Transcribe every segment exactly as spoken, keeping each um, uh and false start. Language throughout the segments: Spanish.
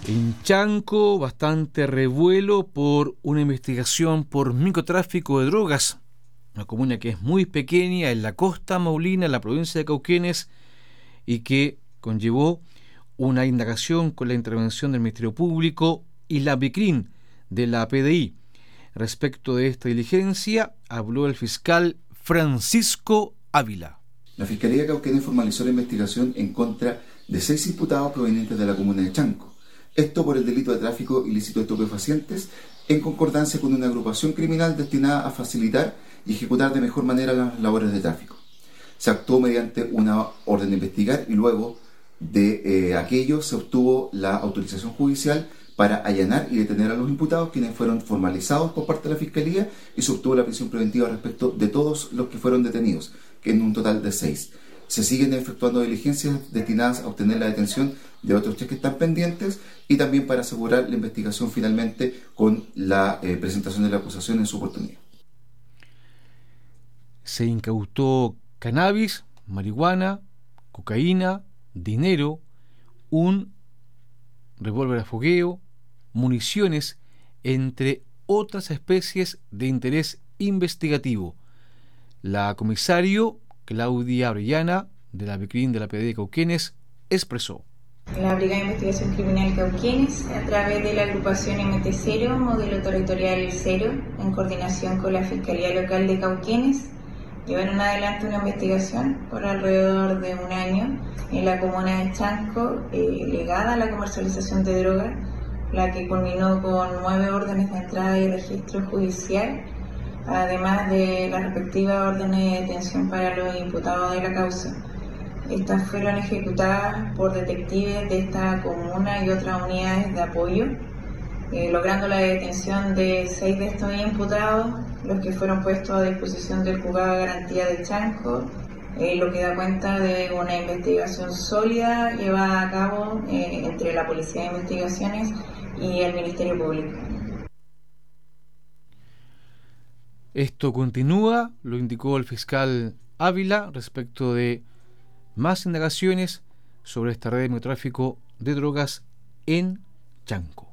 En Chanco, bastante revuelo por una investigación por microtráfico de drogas. Una comuna que es muy pequeña en la costa maulina, en la provincia de Cauquenes, y que conllevó una indagación con la intervención del Ministerio Público y la BICRIN de la P D I. Respecto de esta diligencia, habló el fiscal Francisco Ávila. La Fiscalía de Cauquenes formalizó la investigación en contra de seis imputados provenientes de la comuna de Chanco. Esto por el delito de tráfico ilícito de estupefacientes, en concordancia con una agrupación criminal destinada a facilitar y ejecutar de mejor manera las labores de tráfico. Se actuó mediante una orden de investigar y luego de eh, aquello se obtuvo la autorización judicial para allanar y detener a los imputados, quienes fueron formalizados por parte de la Fiscalía, y se obtuvo la prisión preventiva respecto de todos los que fueron detenidos, que en un total de seis. Se siguen efectuando diligencias destinadas a obtener la detención de otros tres que están pendientes y también para asegurar la investigación finalmente con la eh, presentación de la acusación en su oportunidad. Se incautó cannabis, marihuana, cocaína, dinero, un revólver a fogueo, municiones, entre otras especies de interés investigativo. La comisario Claudia Orellana, de la BICRIN de la P D I de Cauquenes, expresó. La Brigada de Investigación Criminal Cauquenes, a través de la agrupación M T cero, Modelo Territorial cero, en coordinación con la Fiscalía Local de Cauquenes, llevaron adelante una investigación por alrededor de un año en la comuna de Chanco, eh, ligada a la comercialización de drogas, la que culminó con nueve órdenes de entrada y registro judicial, además de las respectivas órdenes de detención para los imputados de la causa. Estas fueron ejecutadas por detectives de esta comuna y otras unidades de apoyo, eh, logrando la detención de seis de estos imputados, los que fueron puestos a disposición del Juzgado de Garantía de Chanco, eh, lo que da cuenta de una investigación sólida llevada a cabo eh, entre la Policía de Investigaciones y el Ministerio Público. Esto continúa, lo indicó el fiscal Ávila, respecto de más indagaciones sobre esta red de microtráfico de drogas en Chanco.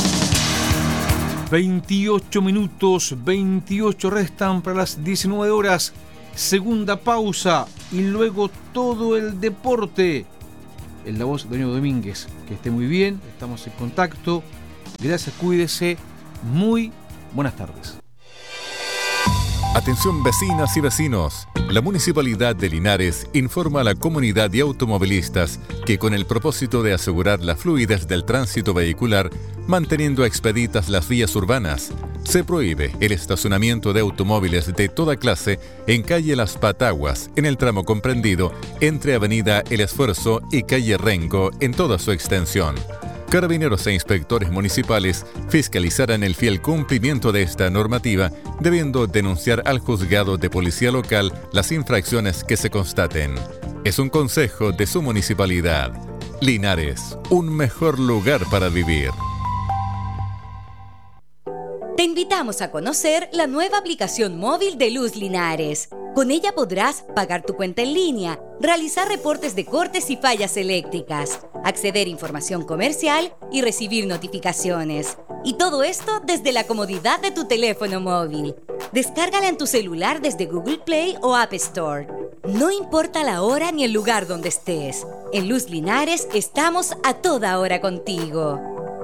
veintiocho minutos, veintiocho restan para las diecinueve horas. Segunda pausa y luego todo el deporte. En la voz de Doña Domínguez. Que esté muy bien, estamos en contacto. Gracias, cuídese. Muy buenas tardes. Atención vecinas y vecinos. La Municipalidad de Linares informa a la comunidad de automovilistas que con el propósito de asegurar la fluidez del tránsito vehicular, manteniendo expeditas las vías urbanas, se prohíbe el estacionamiento de automóviles de toda clase en calle Las Pataguas, en el tramo comprendido entre Avenida El Esfuerzo y calle Rengo en toda su extensión. Carabineros e inspectores municipales fiscalizarán el fiel cumplimiento de esta normativa, debiendo denunciar al juzgado de policía local las infracciones que se constaten. Es un consejo de su municipalidad. Linares, un mejor lugar para vivir. Te invitamos a conocer la nueva aplicación móvil de Luz Linares. Con ella podrás pagar tu cuenta en línea, realizar reportes de cortes y fallas eléctricas, acceder a información comercial y recibir notificaciones. Y todo esto desde la comodidad de tu teléfono móvil. Descárgala en tu celular desde Google Play o App Store. No importa la hora ni el lugar donde estés. En Luz Linares estamos a toda hora contigo.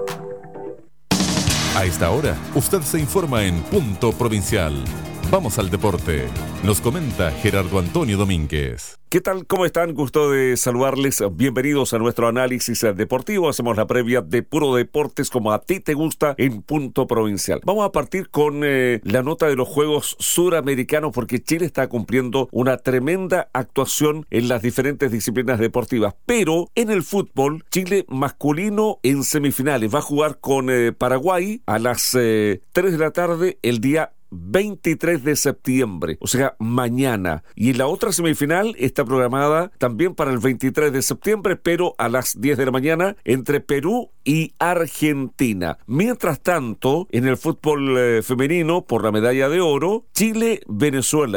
A esta hora, usted se informa en Punto Provincial. Vamos al deporte. Nos comenta Gerardo Antonio Domínguez. ¿Qué tal? ¿Cómo están? Gusto de saludarles. Bienvenidos a nuestro análisis deportivo. Hacemos la previa de Puro Deportes como a ti te gusta en Punto Provincial. Vamos a partir con eh, la nota de los Juegos Suramericanos, porque Chile está cumpliendo una tremenda actuación en las diferentes disciplinas deportivas. Pero en el fútbol, Chile masculino en semifinales va a jugar con eh, Paraguay a las eh, tres de la tarde el día veintitrés de septiembre, o sea, mañana. Y la otra semifinal está programada también para el veintitrés de septiembre, pero a las diez de la mañana, entre Perú y Argentina. Mientras tanto, en el fútbol eh, femenino, por la medalla de oro, Chile-Venezuela.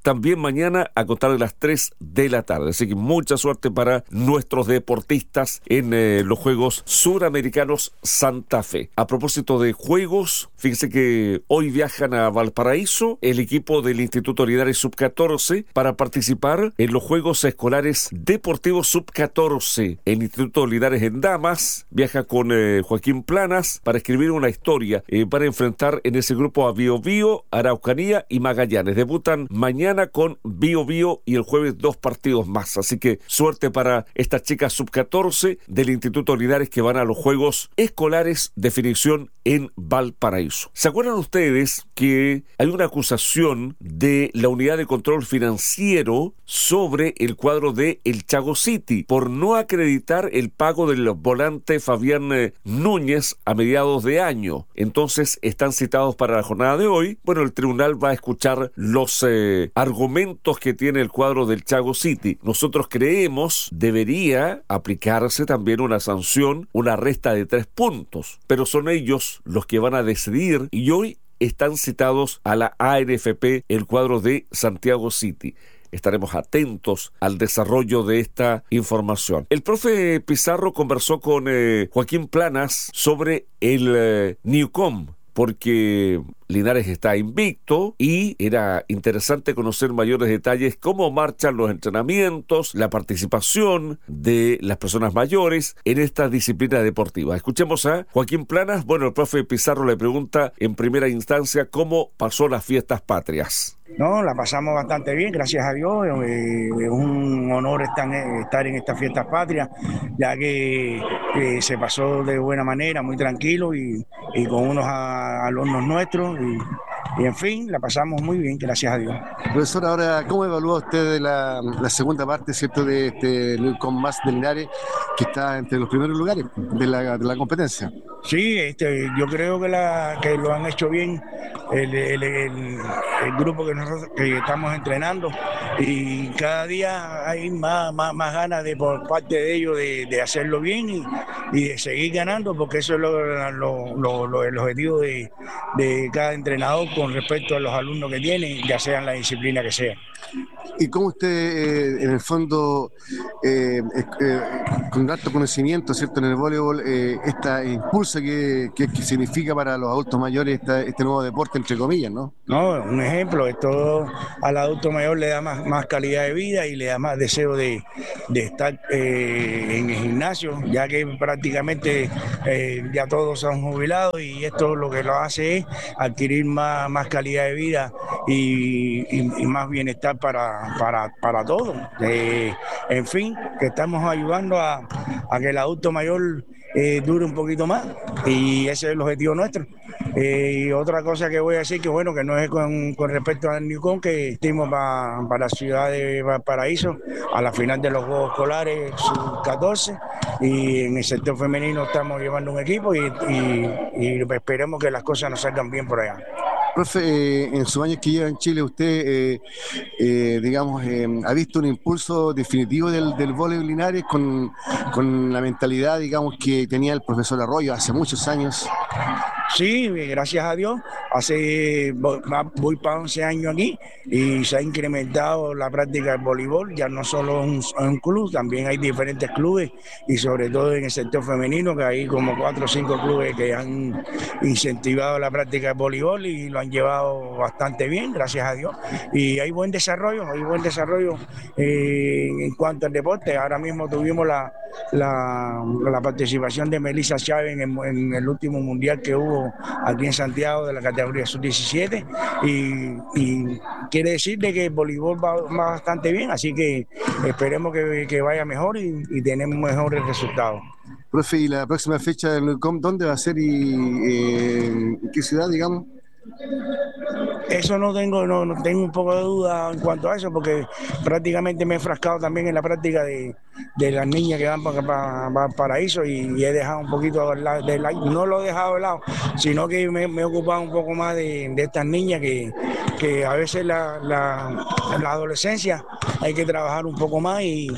también mañana a contar de las tres de la tarde. Así que mucha suerte para nuestros deportistas en eh, los Juegos Suramericanos Santa Fe. A propósito de juegos, fíjense que hoy viajan a Valparaíso el equipo del Instituto Linares sub catorce para participar en los Juegos Escolares Deportivos sub catorce. El Instituto Linares en Damas viaja con eh, Joaquín Planas para escribir una historia eh, para enfrentar en ese grupo a Bio Bio, Araucanía y Magallanes. Debutan mañana con Bio Bio y el jueves dos partidos más. Así que suerte para estas chicas sub catorce del Instituto Linares que van a los Juegos Escolares Definición en Valparaíso. ¿Se acuerdan ustedes que hay una acusación de la Unidad de Control Financiero sobre el cuadro de El Chago City por no acreditar el pago del volante Fabián eh, Núñez a mediados de año? Entonces están citados para la jornada de hoy. Bueno, el tribunal va a escuchar los eh, argumentos que tiene el cuadro del Chago City. Nosotros creemos debería aplicarse también una sanción, una resta de tres puntos, pero son ellos los que van a decidir y hoy están citados a la A N F P el cuadro de Santiago City. Estaremos atentos al desarrollo de esta información. El profe Pizarro conversó con eh, Joaquín Planas sobre el eh, Newcom, porque Linares está invicto y era interesante conocer mayores detalles, cómo marchan los entrenamientos, la participación de las personas mayores en esta disciplina deportiva. Escuchemos a Joaquín Planas. Bueno, el profe Pizarro le pregunta en primera instancia cómo pasó las fiestas patrias. No, la pasamos bastante bien, gracias a Dios. Eh, es un honor estar, estar en estas fiestas patrias, ya que eh, se pasó de buena manera, muy tranquilo y, y con unos a, alumnos nuestros. Y, y en fin, la pasamos muy bien, gracias a Dios. Profesor, ahora, ¿cómo evalúa usted de la, la segunda parte, cierto, de este Newcom más de Linares, que está entre los primeros lugares de la, de la competencia? Sí, este, yo creo que, la, que lo han hecho bien el, el, el, el grupo que nosotros que estamos entrenando, y cada día hay más, más, más ganas de por parte de ellos de, de hacerlo bien y, y de seguir ganando, porque eso es lo, lo, lo, lo, el objetivo de, de cada entrenador con respecto a los alumnos que tienen, ya sean la disciplina que sea. ¿Y cómo usted, eh, en el fondo, eh, eh, con alto conocimiento, cierto, en el voleibol, eh, este impulso que, que, que significa para los adultos mayores esta, este nuevo deporte, entre comillas, ¿no? No, un ejemplo, esto al adulto mayor le da más, más calidad de vida y le da más deseo de, de estar eh, en el gimnasio, ya que prácticamente eh, ya todos son jubilados, y esto lo que lo hace es adquirir más, más calidad de vida y, y, y más bienestar para, para, para todos. Eh, en fin, que estamos ayudando a, a que el adulto mayor eh, dure un poquito más, y ese es el objetivo nuestro. Eh, y otra cosa que voy a decir, que bueno, que no es con, con respecto al Newcom, que estuvimos para pa la ciudad de Valparaíso a la final de los Juegos Escolares sub catorce, y en el sector femenino estamos llevando un equipo y, y, y esperemos que las cosas nos salgan bien por allá. Profe, eh, en sus años que lleva en Chile, usted, eh, eh, digamos, eh, ha visto un impulso definitivo del, del voleibol Linares con, con la mentalidad, digamos, que tenía el profesor Arroyo hace muchos años. Sí, gracias a Dios, hace voy para once años aquí y se ha incrementado la práctica del voleibol, ya no solo un, un club, también hay diferentes clubes, y sobre todo en el sector femenino, que hay como cuatro o cinco clubes que han incentivado la práctica del voleibol y lo han llevado bastante bien, gracias a Dios, y hay buen desarrollo, hay buen desarrollo eh, en cuanto al deporte. Ahora mismo tuvimos la, la, la participación de Melissa Chávez en el, en el último mundial que hubo aquí en Santiago de la categoría sub diecisiete, y, y quiere decir de que el voleibol va, va bastante bien, así que esperemos que, que vaya mejor y, y tenemos mejores resultados. Profe, ¿y la próxima fecha del Newcom dónde va a ser y eh, en qué ciudad, digamos? Eso no tengo, no, no tengo un poco de duda en cuanto a eso, porque prácticamente me he enfrascado también en la práctica de, de las niñas que van para, para, para Paraíso, y, y he dejado un poquito de lado, de lado, no lo he dejado de lado, sino que me, me he ocupado un poco más de, de estas niñas que, que a veces la, la, la adolescencia hay que trabajar un poco más, y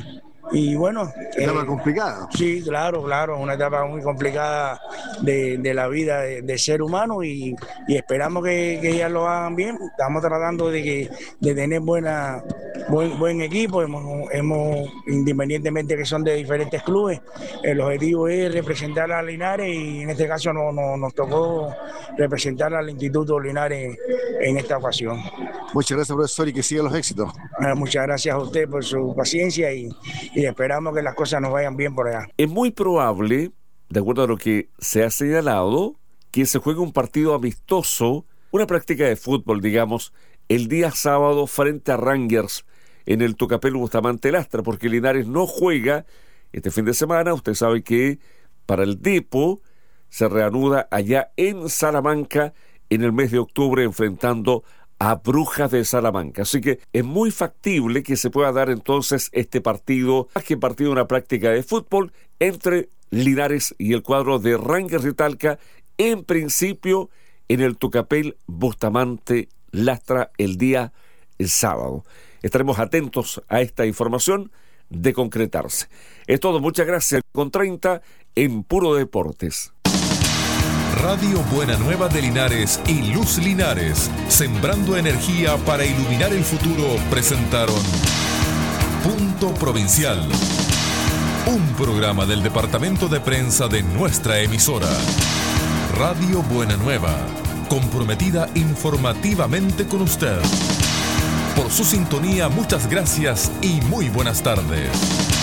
y bueno. Etapa eh, complicada. Sí, claro, claro, una etapa muy complicada de, de la vida del de ser humano y, y esperamos que, que ellas lo hagan bien. Estamos tratando de, que, de tener buena, buen, buen equipo, hemos, hemos, independientemente que son de diferentes clubes, el objetivo es representar a Linares y en este caso no, no, nos tocó representar al Instituto Linares en esta ocasión. Muchas gracias, profesor, y que sigan los éxitos. Muchas gracias a usted por su paciencia y, y esperamos que las cosas nos vayan bien por allá. Es muy probable, de acuerdo a lo que se ha señalado, que se juegue un partido amistoso, una práctica de fútbol, digamos, el día sábado frente a Rangers en el Tucapel Bustamante Lastra, porque Linares no juega este fin de semana. Usted sabe que para el Depo se reanuda allá en Salamanca en el mes de octubre enfrentando a Brujas de Salamanca. Así que es muy factible que se pueda dar entonces este partido, más que partido, una práctica de fútbol entre Linares y el cuadro de Rangers de Talca, en principio en el Tucapel Bustamante Lastra el día el sábado. Estaremos atentos a esta información de concretarse. Es todo, muchas gracias. Con treinta en Puro Deportes. Radio Buena Nueva de Linares y Luz Linares, sembrando energía para iluminar el futuro, presentaron Punto Provincial, un programa del departamento de prensa de nuestra emisora. Radio Buena Nueva, comprometida informativamente con usted. Por su sintonía, muchas gracias y muy buenas tardes.